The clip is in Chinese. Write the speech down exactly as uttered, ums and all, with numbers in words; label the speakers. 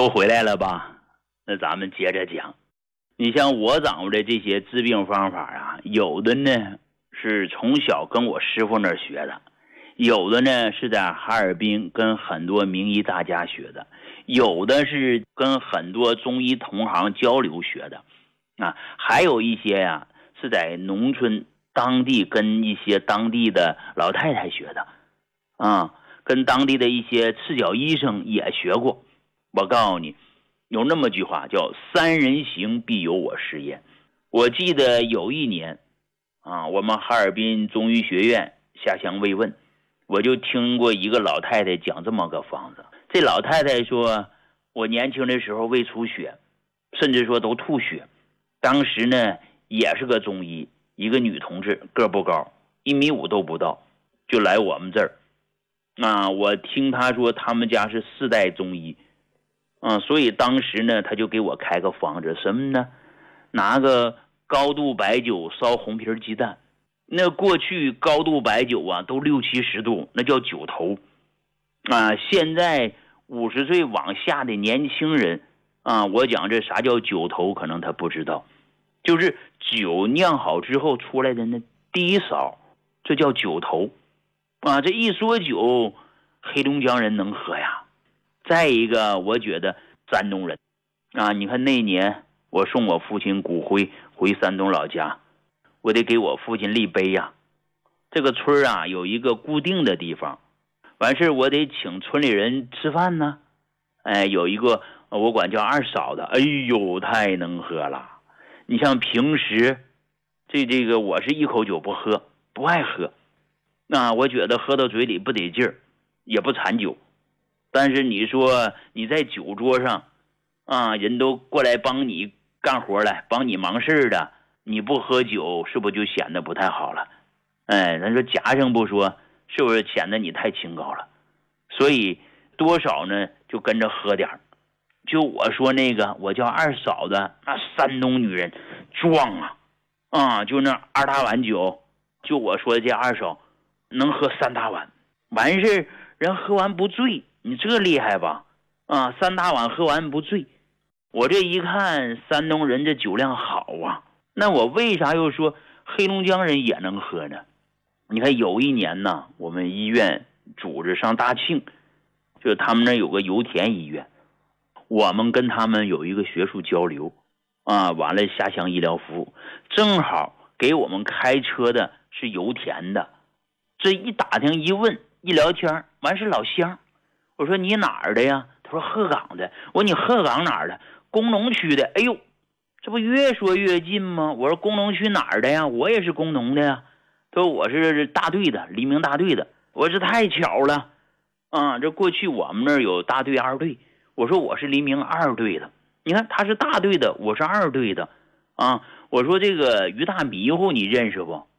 Speaker 1: 都回来了吧？那咱们接着讲。你像我掌握的这些治病方法啊，有的呢是从小跟我师傅那儿学的，有的呢是在哈尔滨跟很多名医大家学的，有的是跟很多中医同行交流学的啊，还有一些呀、啊、是在农村当地跟一些当地的老太太学的啊，跟当地的一些赤脚医生也学过。我告诉你，有那么句话叫三人行必有我师焉。我记得有一年啊，我们哈尔滨中医学院下乡慰问，我就听过一个老太太讲这么个方子。这老太太说，我年轻的时候胃出血，甚至说都吐血，当时呢也是个中医，一个女同志，个不高，一米五都不到，就来我们这儿啊。我听她说他们家是四代中医啊，所以当时呢他就给我开个方子，什么呢？拿个高度白酒烧红皮鸡蛋，那过去高度白酒啊都六七十度，那叫酒头啊。现在五十岁往下的年轻人啊，我讲这啥叫酒头，可能他不知道，就是酒酿好之后出来的那第一勺，这叫酒头啊。这一说酒，黑龙江人能喝呀。再一个，我觉得山东人啊，你看那年我送我父亲骨灰回山东老家，我得给我父亲立碑呀。这个村啊有一个固定的地方，完事我得请村里人吃饭呢。哎，有一个我管叫二嫂的，哎呦太能喝了。你像平时这这个我是一口酒不喝，不爱喝，那我觉得喝到嘴里不得劲儿，也不馋酒。但是你说你在酒桌上啊，人都过来帮你干活来，帮你忙事的，你不喝酒是不是就显得不太好了？哎，咱说夹上不说，是不是显得你太清高了？所以多少呢就跟着喝点。就我说那个我叫二嫂的，那山东女人壮啊啊，就那二大碗酒，就我说的这二嫂能喝三大碗，完事人喝完不醉，你这厉害吧？啊，三大碗喝完不醉。我这一看山东人这酒量好啊，那我为啥又说黑龙江人也能喝呢？你看有一年呢，我们医院组织上大庆，就是他们那有个油田医院，我们跟他们有一个学术交流啊，完了下乡医疗服务，正好给我们开车的是油田的。这一打听一问一聊天，完是老乡。我说你哪儿的呀？他说鹤岗的。我说你鹤岗哪儿的？工农区的。哎呦，这不越说越近吗？我说工农区哪儿的呀？我也是工农的呀。他说我是大队的，黎明大队的。我说这太巧了啊！这过去我们那儿有大队二队，我说我是黎明二队的。你看他是大队的，我是二队的啊。我说这个于大迷糊你认识不？